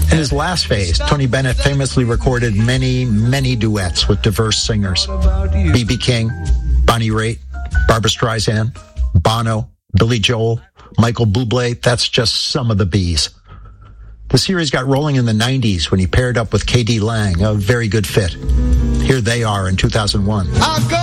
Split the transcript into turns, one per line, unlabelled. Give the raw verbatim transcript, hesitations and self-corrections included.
In his last phase, Tony Bennett famously recorded many, many duets with diverse singers. B B King, Bonnie Raitt, Barbra Streisand, Bono, Billy Joel, Michael Bublé. That's just some of the Bs. The series got rolling in the nineties when he paired up with K D Lang, a very good fit. Here they are in two thousand one.